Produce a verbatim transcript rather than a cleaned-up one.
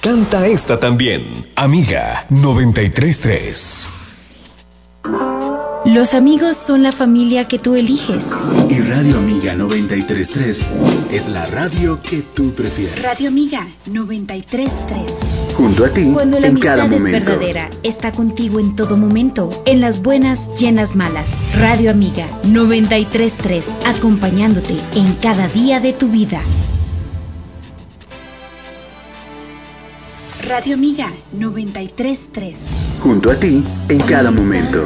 Canta esta también. Amiga noventa y tres punto tres. Los amigos son la familia que tú eliges. Y Radio Amiga noventa y tres punto tres es la radio que tú prefieres. Radio Amiga noventa y tres punto tres. Junto a ti, Cuando la en cada amistad es momento. verdadera, está contigo en todo momento, en las buenas y en las malas. Radio Amiga noventa y tres punto tres, acompañándote en cada día de tu vida. Radio Amiga noventa y tres punto tres. Junto a ti, en cada momento.